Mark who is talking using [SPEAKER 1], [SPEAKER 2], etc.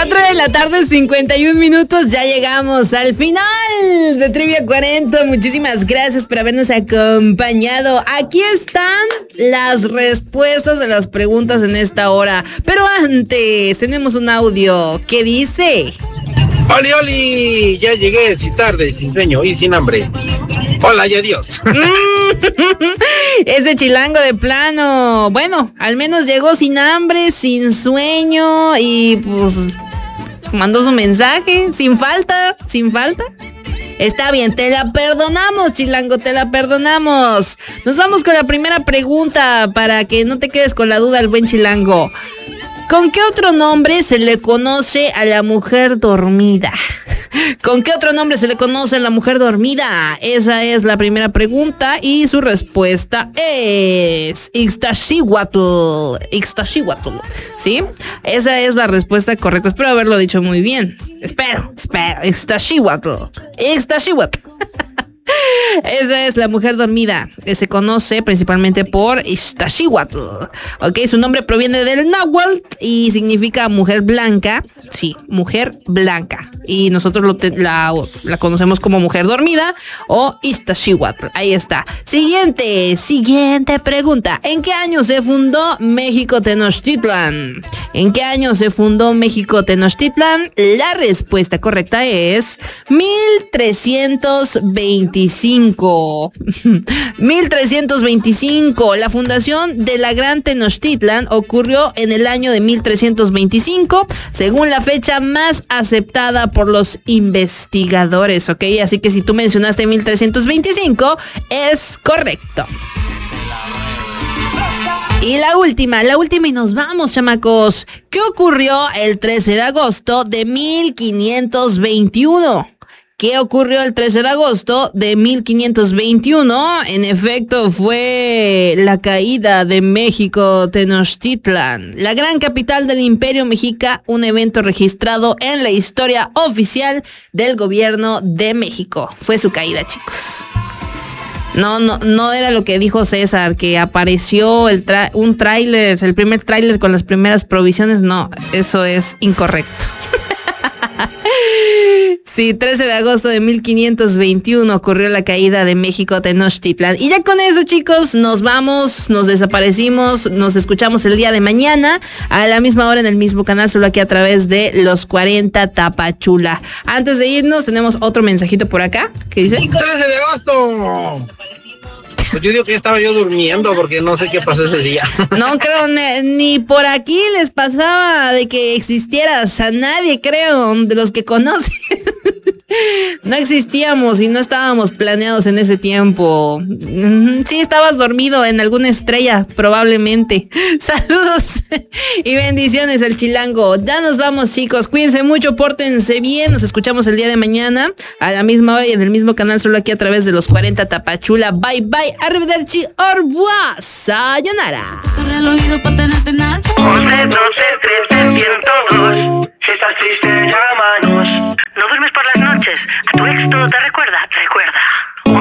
[SPEAKER 1] 4 de la tarde, 51 minutos. Ya llegamos al final de Trivia 40. Muchísimas gracias por habernos acompañado. Aquí están las respuestas de las preguntas en esta hora. Pero antes, tenemos un audio que dice...
[SPEAKER 2] ¡Oli, oli! Ya llegué sin tarde, sin sueño y sin hambre. Hola y adiós.
[SPEAKER 1] Ese chilango de plano. Bueno, al menos llegó sin hambre, sin sueño y pues mandó su mensaje, sin falta. Está bien, te la perdonamos, chilango, te la perdonamos. Nos vamos con la primera pregunta para que no te quedes con la duda, el buen chilango. ¿Con qué otro nombre se le conoce a la mujer dormida? ¿Con qué otro nombre se le conoce a la mujer dormida? Esa es la primera pregunta y su respuesta es Ixtaccíhuatl. ¿Sí? Esa es la respuesta correcta. Espero haberlo dicho muy bien. Espero. Ixtaccíhuatl. Esa es la mujer dormida, que se conoce principalmente por Ixtaccíhuatl. Ok, su nombre proviene del náhuatl y significa mujer blanca. Sí, mujer blanca. Y nosotros la conocemos como mujer dormida o Ixtaccíhuatl. Ahí está. Siguiente pregunta. ¿En qué año se fundó México Tenochtitlan? La respuesta correcta es 1325. 1325. La fundación de la Gran Tenochtitlan ocurrió en el año de 1325, según la fecha más aceptada por los investigadores, ¿ok? Así que si tú mencionaste 1325, es correcto. Y la última y nos vamos, chamacos. ¿Qué ocurrió el 13 de agosto de 1521? ¿Qué ocurrió el 13 de agosto de 1521? En efecto, fue la caída de México Tenochtitlan, la gran capital del Imperio Mexica, un evento registrado en la historia oficial del gobierno de México. Fue su caída, chicos. No era lo que dijo César, que apareció un tráiler, el primer tráiler con las primeras provisiones. No, eso es incorrecto. Sí, 13 de agosto de 1521 ocurrió la caída de México Tenochtitlan. Y ya con eso, chicos, nos vamos, nos desaparecimos, nos escuchamos el día de mañana a la misma hora en el mismo canal, solo aquí a través de los 40 Tapachula. Antes de irnos, tenemos otro mensajito por acá que dice...
[SPEAKER 2] 13 de agosto. Pues yo digo que estaba yo durmiendo porque no sé qué pasó ese día.
[SPEAKER 1] No creo, ni por aquí les pasaba de que existieras a nadie, creo, de los que conoces. No existíamos y no estábamos planeados en ese tiempo. Sí, estabas dormido en alguna estrella, probablemente. Saludos y bendiciones al chilango. Ya nos vamos, chicos. Cuídense mucho, pórtense bien. Nos escuchamos el día de mañana a la misma hora y en el mismo canal, solo aquí a través de los 40 Tapachula. Bye, bye. Arrivederci, au revoir. Sayonara.